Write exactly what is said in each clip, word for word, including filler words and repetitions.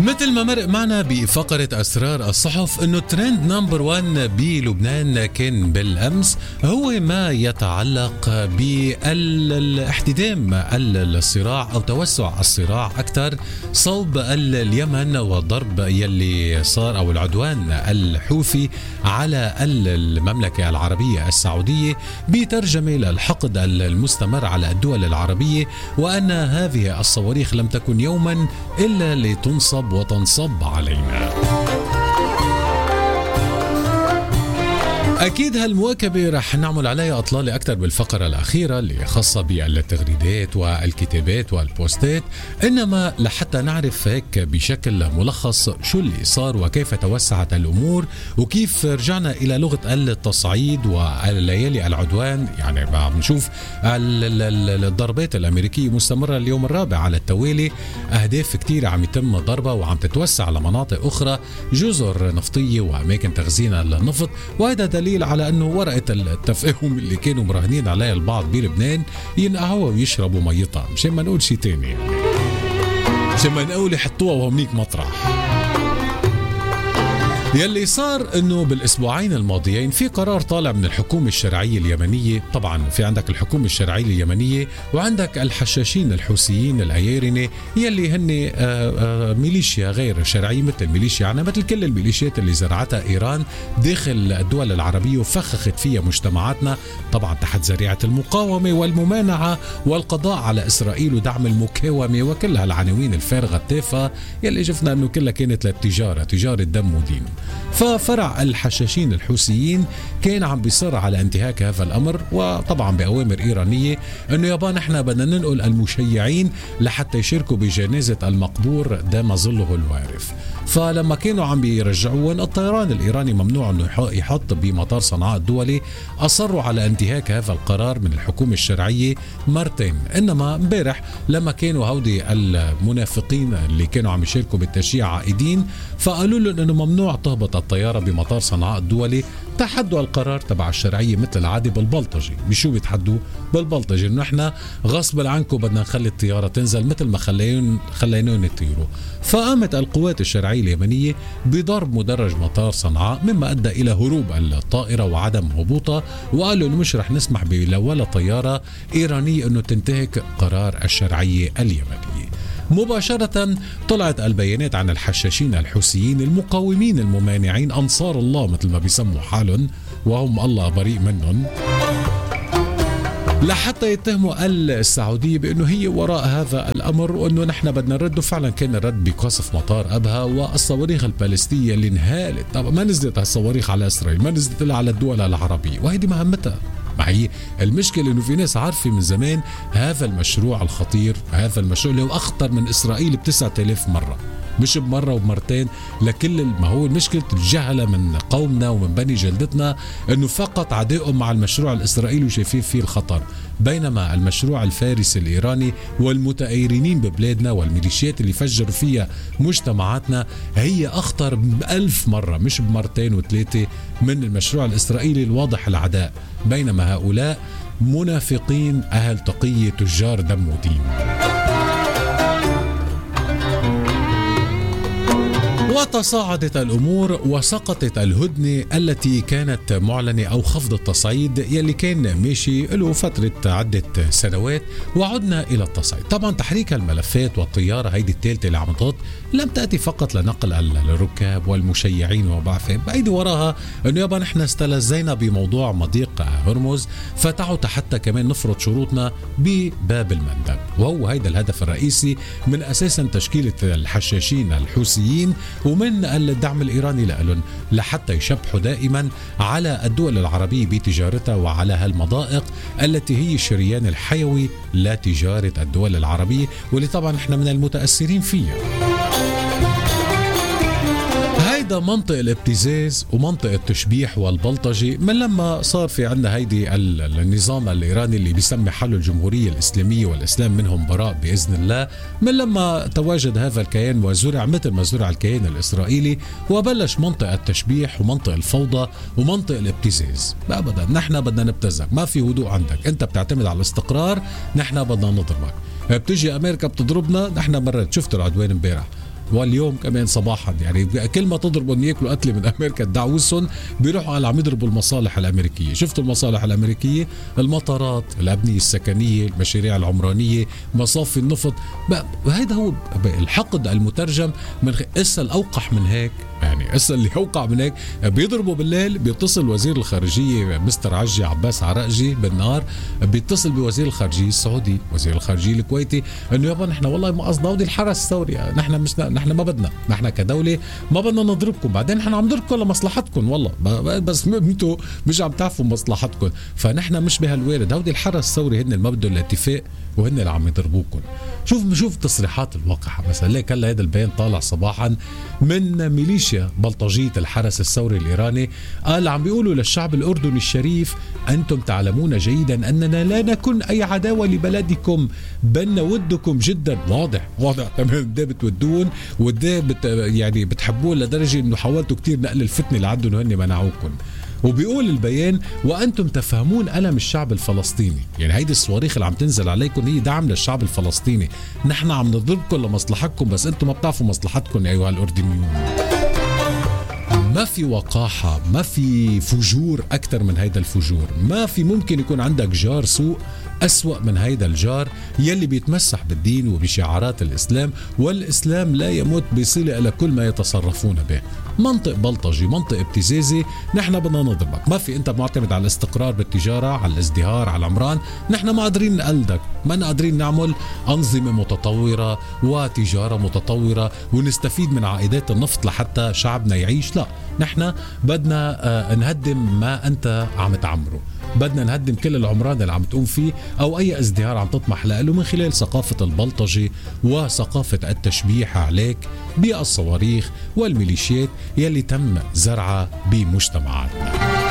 مثل ما مرق معنا بفقرة أسرار الصحف أنه ترند نمبر وان بلبنان كان بالأمس هو ما يتعلق بالاحتدام الصراع أو توسع الصراع أكثر صوب اليمن والضرب يلي صار أو العدوان الحوثي على المملكة العربية السعودية بترجمة للحقد المستمر على الدول العربية، وأن هذه الصواريخ لم تكن يوما إلا لتنصب وتنصب علينا. أكيد هالمواكبة رح نعمل عليها أطلالة أكثر بالفقرة الأخيرة اللي خاصة بالتغريدات والكتابات والبوستات، إنما لحتى نعرف هيك بشكل ملخص شو اللي صار وكيف توسعت الأمور وكيف رجعنا إلى لغة التصعيد والليالي العدوان. يعني بنشوف الضربات الأمريكية مستمرة اليوم الرابع على التوالي، أهداف كتير عم يتم ضربها وعم تتوسع لمناطق أخرى، جزر نفطية وأماكن تخزين النفط، وهذا دليل على أنه ورقة التفاهم اللي كانوا مراهنين عليها البعض بلبنان ينقعوها ويشربوا ميتها، مشان ما نقول شي تاني يعني. مشان ما نقول يحطوها وهمنيك مطرح. يلي صار انه بالاسبوعين الماضيين في قرار طالع من الحكومة الشرعية اليمنية. طبعا في عندك الحكومة الشرعية اليمنية وعندك الحشاشين الحوثيين الايارنة يلي هن ميليشيا غير شرعية مثل ميليشيا يعني مثل كل الميليشيات اللي زرعتها ايران داخل الدول العربية وفخخت فيها مجتمعاتنا، طبعا تحت ذريعة المقاومة والممانعة والقضاء على اسرائيل ودعم المكاومة وكل هالعناوين الفارغة التافهة يلي شفنا انه كلها كانت للتجارة، تجارة دم ودين. ففرع الحشاشين الحوثيين كان عم بيصر على انتهاك هذا الأمر، وطبعا بأوامر إيرانية أنه يابا نحن بدنا ننقل المشيعين لحتى يشاركوا بجنازة المقبور دام ظله الوارث. فلما كانوا عم بيرجعون الطيران الإيراني ممنوع أنه يحط بمطار صنعاء الدولي، أصروا على انتهاك هذا القرار من الحكومة الشرعية مرتين. إنما امبارح لما كانوا هودي المنافقين اللي كانوا عم يشاركوا بالتشييع عائدين فقالوا لهم أنه ممنوع تهبط الطيارة بمطار صنعاء الدولي، تحدوا القرار تبع الشرعية مثل العادي بالبلطجي. بشو بيتحدوا؟ بالبلطجي، انه احنا غصب عنكم بدنا نخلي الطيارة تنزل مثل ما خليون خلينون يطيروا. فقامت القوات الشرعية اليمنية بضرب مدرج مطار صنعاء مما ادى الى هروب الطائرة وعدم هبوطها، وقالوا انه مش رح نسمح بولا طيارة ايرانية انه تنتهك قرار الشرعية اليمنية. مباشرة طلعت البيانات عن الحشاشين الحوثيين المقاومين الممانعين أنصار الله مثل ما بيسموا حالهم، وهم الله بريء منهم، لحتى يتهموا السعودية بأنه هي وراء هذا الأمر وأنه نحن بدنا نرد. فعلا كان الرد بقصف مطار أبها والصواريخ البالستية اللي انهالت. طبعا ما نزلت الصواريخ على إسرائيل، ما نزلت إلا على الدول العربية، وهذه مهمتها. ما هي المشكلة انه في ناس عارفة من زمان هذا المشروع الخطير، هذا المشروع اللي هو اخطر من اسرائيل بتسعة آلاف مرة، مش بمرة وبمرتين لكل. ما هو المشكلة الجهلة من قومنا ومن بني جلدتنا انه فقط عدائهم مع المشروع الاسرائيلي وشايفين فيه الخطر، بينما المشروع الفارسي الايراني والمتأيرين ببلادنا والميليشيات اللي فجروا فيها مجتمعاتنا هي اخطر بألف مرة مش بمرتين وثلاثة من المشروع الاسرائيلي الواضح العداء. بينما هؤلاء منافقين أهل تقية تجار دم ودين. وتصاعدت الأمور وسقطت الهدنة التي كانت معلنة أو خفض التصعيد يلي كان ماشي له فترة عدة سنوات، وعدنا إلى التصعيد. طبعا تحريك الملفات والطيارة هيدي الثالثة اللي عم تطط لم تأتي فقط لنقل الركاب والمشيعين وبعثهم، بأيدي وراها أنه يابا نحن استلزينا بموضوع مضيق هرمز فتعوا حتى كمان نفرض شروطنا بباب المندب، وهو هيدا الهدف الرئيسي من أساسا تشكيلة الحشاشين الحوثيين ومن الدعم الإيراني لهم، لحتى يشبحوا دائما على الدول العربية بتجارتها وعلى هالمضائق التي هي الشريان الحيوي لتجارة الدول العربية، واللي طبعا احنا من المتأثرين فيها. هيدا منطق الابتزاز ومنطق التشبيح والبلطجي من لما صار في عندنا هيدي النظام الإيراني اللي بيسمي حاله الجمهورية الإسلامية والإسلام منهم براء بإذن الله، من لما تواجد هذا الكيان وزرع مثل ما زرع الكيان الإسرائيلي، وبلش منطق التشبيح ومنطق الفوضى ومنطق الابتزاز. أبدا نحن بدنا نبتزك، ما في هدوء عندك، أنت بتعتمد على الاستقرار، نحن بدنا نضربك. بتجي أمريكا بتضربنا، نحن مرات شفت العدوان امبارح واليوم كمان صباحا يعني كل ما تضربوا ياكلوا قتله من امريكا تدعوسهم بيروحوا على عم يضربوا المصالح الامريكيه. شفتوا المصالح الامريكيه؟ المطارات، الابنيه السكنيه، المشاريع العمرانيه، مصافي النفط. هذا هو الحقد المترجم من اسا الاوقح من هيك. يعني اسا اللي اوقع من هيك بيضربوا بالليل، بيتصل وزير الخارجيه مستر عجي عباس عرقجي بالنهار، بيتصل بوزير الخارجيه السعودي، وزير الخارجيه الكويتي، انه يابا نحن والله ما قصدنا ودي الحرس الثوري، نحن مش نحن ما بدنا، نحن كدوله ما بدنا نضربكم، بعدين نحن عم نضربكم لمصلحتكم والله، بس انتم مش عم تعرفوا مصلحتكم، فنحن مش بهالوارد، هودي الحرس الثوري هن ما بدهم الاتفاق وهن اللي عم يضربوكم. شوف شوف تصريحات الواقعة مثلا. ليك هلا هذا البيان طالع صباحا من ميليشيا بلطجية الحرس الثوري الإيراني، قال عم بيقولوا للشعب الأردني الشريف أنتم تعلمون جيدا أننا لا نكن أي عداوة لبلدكم بل نودكم جدا. واضح واضح تمام، ده بتودون وده بت يعني بتحبوه لدرجة أنه حاولتوا كتير نقل الفتنة اللي عندهم وهن منعوكم. وبيقول البيان وأنتم تفهمون ألم الشعب الفلسطيني، يعني هيدي الصواريخ اللي عم تنزل عليكم هي دعم للشعب الفلسطيني، نحن عم نضربكم لمصلحتكم بس أنتم ما بتعرفوا مصلحتكم أيها الأردنيون. ما في وقاحة، ما في فجور أكثر من هيدا الفجور، ما في ممكن يكون عندك جار سوء أسوأ من هيدا الجار يلي بيتمسح بالدين وبشعارات الإسلام، والإسلام لا يمت بصلة إلى كل ما يتصرفون به. منطق بلطجي، منطق ابتزازي، نحن بدنا نضربك. ما في أنت معتمد على الاستقرار بالتجارة، على الازدهار، على العمران، نحن ما قادرين نقلدك، ما قادرين نعمل أنظمة متطورة وتجارة متطورة ونستفيد من عائدات النفط لحتى شعبنا يعيش. لا، نحن بدنا نهدم ما أنت عم تعمره، بدنا نهدم كل العمران اللي عم تقوم فيه أو أي ازدهار عم تطمح له من خلال ثقافة البلطجة وثقافة التشبيح عليك بالصواريخ والميليشيات يلي تم زرعها بمجتمعاتنا.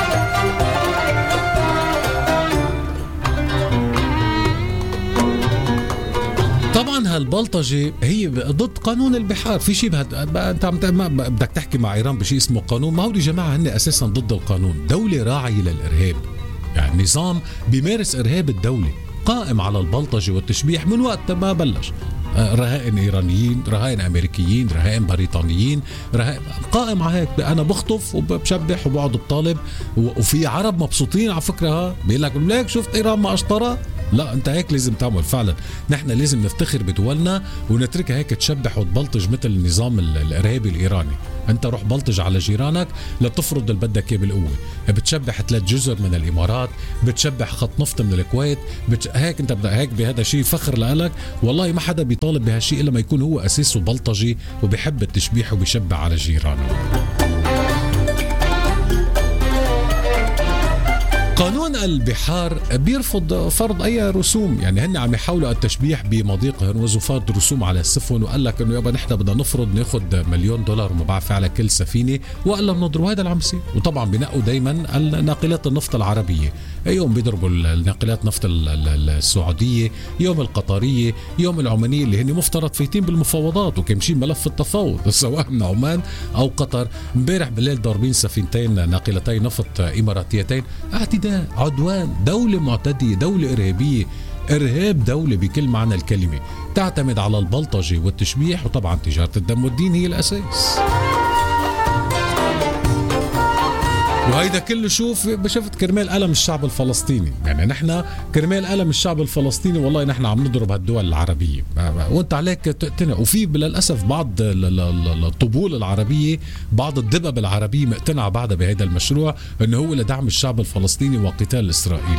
طبعا هالبلطجة هي ضد قانون البحار. في شيء انت عم بدك تحكي مع ايران بشيء اسمه قانون، ما هو جماعة هن اساسا ضد القانون، دولة راعية للارهاب، يعني نظام بيمارس ارهاب الدولة قائم على البلطجة والتشبيح من وقت ما بلش. رهائن ايرانيين، رهائن امريكيين، رهائن بريطانيين، رهائن قائم على هيك. انا بخطف وبشبح وبقعد بطالب، وفي عرب مبسوطين على فكره، بيقول لك ليك شفت ايران ما اشترى. لا، انت هيك لازم تعمل فعلا. نحن لازم نفتخر بدولنا ونتركها هيك تشبح وتبلطج مثل النظام الارهابي الايراني. انت روح بلطج على جيرانك لتفرض اللي بدك اياه بالقوه، بتشبح ثلاث جزر من الامارات، بتشبح خط نفط من الكويت، بتش... هيك انت بدك هيك بهذا شيء فخر لك. والله ما حدا بيطالب بهالشيء الا ما يكون هو اساسه بلطجي وبيحب التشبيح وبيشبع على جيرانه. قانون البحار بيرفض فرض اي رسوم، يعني هن عم يحاولوا التشبيح بمضيق هرمز وفرض رسوم على السفن، وقال لك انه يابا نحن بدنا نفرض ناخذ مليون دولار ومبعث على كل سفينه، وقال لهم نضرب. هذا اللي عم يصير. وطبعا بنقوا دائما الناقلات النفط العربيه، يوم بيضربوا الناقلات نفط السعوديه، يوم القطريه، يوم العمانيه اللي هن مفترض فايتين بالمفاوضات وكمشين ملف التفاوض سواء من عمان او قطر. امبارح بالليل ضاربين سفينتين ناقلتين نفط اماراتيتين. اعتداء، عدوان، دولة معتدية، دولة إرهابية، إرهاب دولة بكل معنى الكلمة، تعتمد على البلطجة والتشبيح، وطبعا تجارة الدم والدين هي الأساس. وهيدا كله شوف شفت كرمال ألم الشعب الفلسطيني، يعني نحن كرمال ألم الشعب الفلسطيني والله نحن عم نضرب هالدول العربية، وانت عليك تقتنع. وفي للأسف بعض الطبول العربية، بعض الدبب العربية مقتنعة بعدها بهذا المشروع انه هو لدعم الشعب الفلسطيني وقتال الإسرائيلي.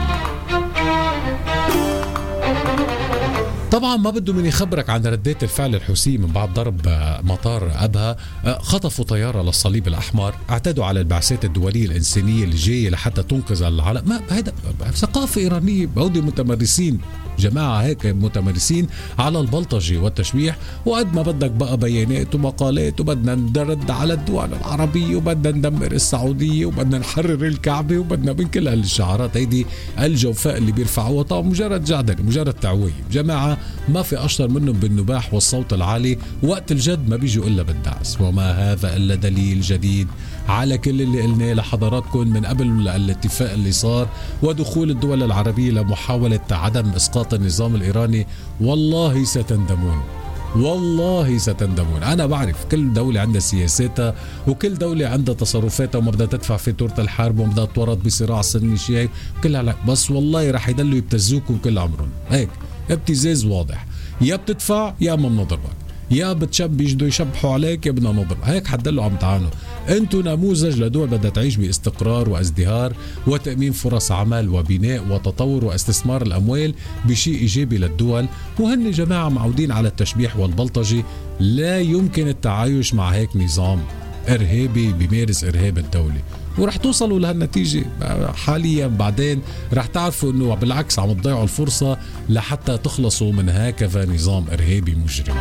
طبعا ما بده من يخبرك عن ردات الفعل الحوثية من بعد ضرب مطار أبها. خطفوا طيارة للصليب الأحمر، اعتدوا على البعثات الدولية الإنسانية اللي جاية لحتى تنقذ العالم. ما هذا ثقافة إيرانية، هودي متمرسين جماعة هيك متمرسين على البلطجة والتشويح. وقد ما بدك بقى بيانات ومقالات، وبدنا نرد على الدول العربية، وبدنا ندمر السعودية، وبدنا نحرر الكعبة، وبدنا من كل هالشعارات هيدي الجوفاء اللي بيرفعوها. طبعا مجرد جعدل، مجرد تعوية. جماعة ما في أشطر منهم بالنباح والصوت العالي، وقت الجد ما بيجوا إلا بالدعس. وما هذا إلا دليل جديد على كل اللي قلناه لحضراتكم من قبل الاتفاق اللي صار ودخول الدول العربية لمحاولة عدم إسقاط النظام الإيراني. والله ستندمون، والله ستندمون. أنا بعرف كل دولة عندها سياساتها وكل دولة عندها تصرفاتها وما بدها تدفع فاتورة الحرب وما بدها تورط بصراع سني شيء كلها لا. بس والله رح يضلوا يبتزوكم كل عمرهم هيك ابتزاز واضح، يا بتدفع يا اما بنضربك، يا بتشب بيجدوا يشبحوا عليك يا بدنا نضرب. هيك حتضلوا عم تعانوا. انتو نموذج لدول بدها تعيش باستقرار وازدهار وتأمين فرص عمل وبناء وتطور واستثمار الأموال بشيء إيجابي للدول، وهن جماعة معودين على التشبيح والبلطجة. لا يمكن التعايش مع هيك نظام إرهابي بيمارس إرهاب الدولة، ورح توصلوا لهالنتيجة حاليا. بعدين رح تعرفوا انه بالعكس عم تضيعوا الفرصة لحتى تخلصوا من هكذا نظام إرهابي مجرم.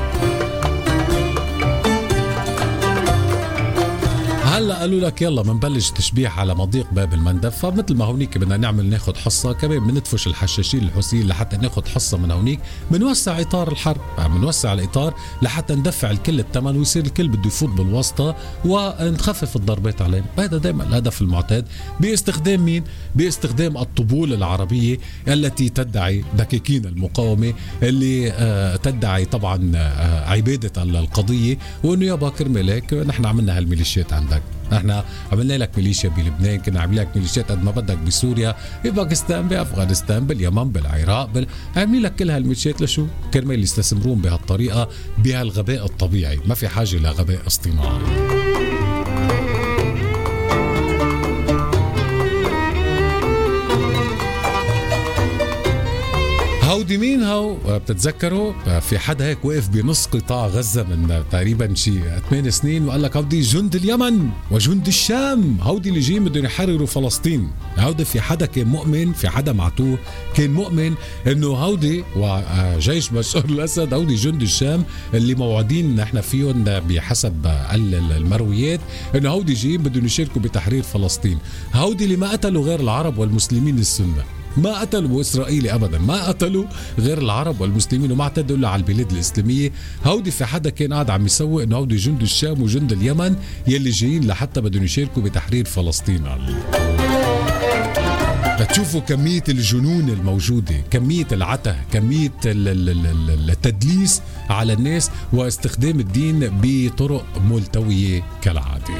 هلا قالوا لك يلا منبلش تشبيح على مضيق باب المندب، فمثل ما هونيك بدنا نعمل ناخد حصة كمان بندفش الحشاشين الحوثيين لحتى ناخد حصة من هونيك، بنوسع إطار الحرب، بنوسع الإطار لحتى ندفع الكل الثمن ويصير الكل بده يفوت بالواسطة ونخفف الضربات عليهم. هذا دائما الهدف المعتاد باستخدام مين؟ باستخدام الطبول العربية التي تدعي دكاكين المقاومة اللي آه تدعي طبعا آه عبادة القضية، وانه يابا كرمالك نحن عملنا هالميليشيات عندك، احنا عملنا لك ميليشيا بلبنان، كنا عاملين لك ميليشيات قد ما بدك بسوريا، بباكستان، بافغانستان، باليمن، بالعراق، بال... عاملين لك كل هالميليشيات لشو؟ كرمال يستثمرون بهالطريقه بهالغباء الطبيعي، ما في حاجه لغباء اصطناعي. هودي مين هو؟ بتتذكروا في حدا هيك وقف بنص قطاع غزة من تقريبا شي ثمان سنين وقال لك هودي جند اليمن وجند الشام، هودي اللي جايين بدهم يحرروا فلسطين. هودي في حدا كان مؤمن، في حدا معتوه كان مؤمن انه هودي وجيش بشار الاسد هودي جند الشام اللي موعدين نحن فيهم بحسب المرويات انه هودي جايين بدهم يشاركوا بتحرير فلسطين. هودي اللي ما قتلوا غير العرب والمسلمين السنة، ما قتلوا إسرائيلي أبدا، ما قتلوا غير العرب والمسلمين وما اعتدوا على البلاد الإسلامية. هودي في حدا كان قاعد عم يسوي إنه هودي جند الشام وجند اليمن يلي جايين لحتى بدهم يشاركوا بتحرير فلسطين. بتشوفوا كمية الجنون الموجودة، كمية العته، كمية التدليس على الناس واستخدام الدين بطرق ملتوية كالعادة.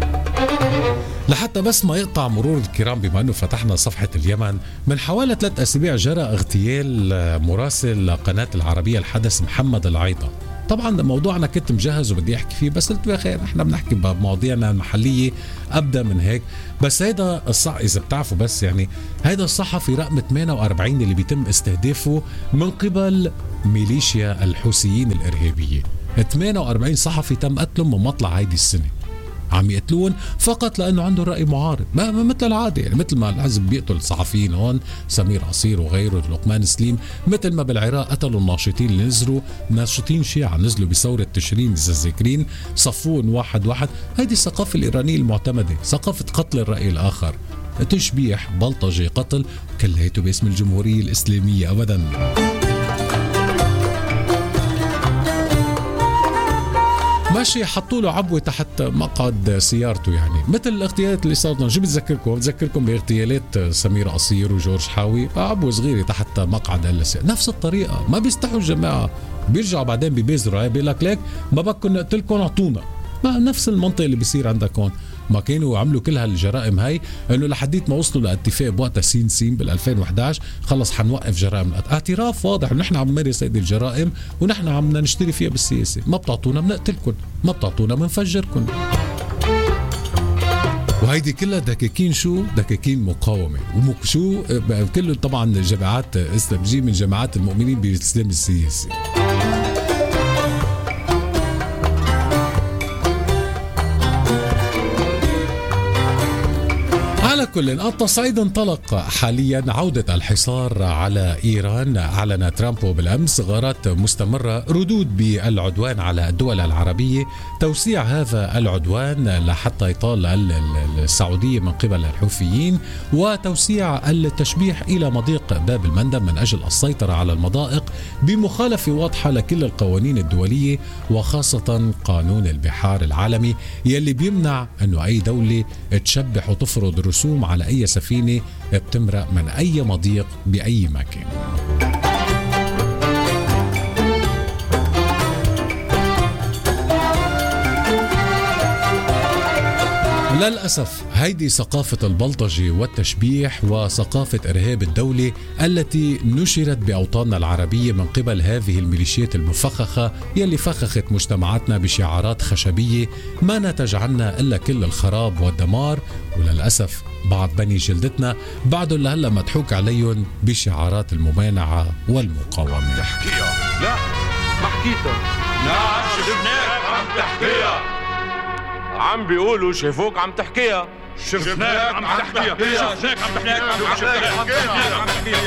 لحتى بس ما يقطع مرور الكرام، بما أنه فتحنا صفحة اليمن، من حوالي ثلاث أسابيع جرى اغتيال مراسل قناة العربية الحدث محمد العيطة. طبعا موضوعنا كنت مجهز وبدي أحكي فيه، بس قلت يا أخي نحن بنحكي بمواضيعنا المحلية أبدأ من هيك. بس هيدا الصح إذا بتعرفوا، بس يعني هيدا الصحفي رقم ثمانية وأربعين اللي بيتم استهدافه من قبل ميليشيا الحوثيين الإرهابية. ثمانية وأربعين صحفي تم قتلهم من مطلع هيدي السنة، عم يقتلون فقط لأنه عنده رأي معارض، ما مثل العادة، يعني مثل ما الحزب بيقتل الصحفيين هون سمير قصير وغيره لقمان سليم، مثل ما بالعراق قتلوا الناشطين اللي نزلوا ناشطين شيعة نزلوا بثورة تشرين إذا ذاكرين، صفون واحد واحد. هيدي الثقافة الإيرانية المعتمدة، ثقافة قتل الرأي الآخر، تشبيح، بلطجة، قتل، كليته باسم الجمهورية الإسلامية أبدا. ماشي حطوا له عبوة تحت مقعد سيارته، يعني مثل الاغتيالات اللي صارت. شو بتذكركم؟ بتذكركم باغتيالات سمير قصير وجورج حاوي، عبوة صغيرة تحت مقعد السيارة، نفس الطريقة. ما بيستحوا الجماعة، بيرجعوا بعدين بيبازروا، بيقول لك ليك ما بدكم نقتلكم اعطونا. ما نفس المنطق اللي بيصير عندك هون. ما كانوا عملوا كل هالجرائم هاي انه لحديت ما وصلوا لاتفاق بوقتها سين سين بال ألفين وإحدى عشر، خلص حنوقف جرائم القتل. اعتراف واضح انه نحن عم نمارس هذه الجرائم ونحن عم نشتري فيها بالسياسه، ما بتعطونا بنقتلكم، ما بتعطونا بنفجركم. وهيدي كلها دكاكين، شو دكاكين مقاومه وشو كله طبعا جماعات بتجي من جماعات المؤمنين بالاسلام السياسي. على كل التصعيد انطلق حاليا عودة الحصار على إيران. أعلن ترامب بالأمس غارات مستمرة، ردود بالعدوان على الدول العربية، توسيع هذا العدوان لحتى يطال السعودية من قبل الحوثيين، وتوسيع التشبيح إلى مضيق باب المندب من أجل السيطرة على المضائق بمخالفة واضحة لكل القوانين الدولية، وخاصة قانون البحار العالمي يلي بيمنع أنه أي دولة تشبح وتفرض رسوم على أي سفينة بتمرق من أي مضيق بأي مكان. للأسف هيدي ثقافة البلطجة والتشبيح وثقافة إرهاب الدولة التي نشرت بأوطاننا العربية من قبل هذه الميليشيات المفخخة يلي فخخت مجتمعاتنا بشعارات خشبية ما نتج عنا إلا كل الخراب والدمار. وللأسف بعض بني جلدتنا بعدهم لهلا مضحوك عليهم بشعارات الممانعة والمقاومة. تحكيها؟ لا ما حكيتها. لا شفناك عم تحكيها. عم بيقولوا شافوك عم تحكيها. شفناك عم تحكيها. شفناك عم تحكيها.